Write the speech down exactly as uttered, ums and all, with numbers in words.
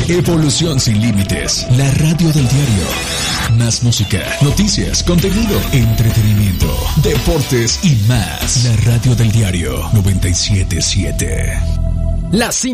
Evolución sin límites. La radio del diario. Más música, noticias, contenido, entretenimiento, deportes y más. La radio del diario noventa y siete punto siete. Las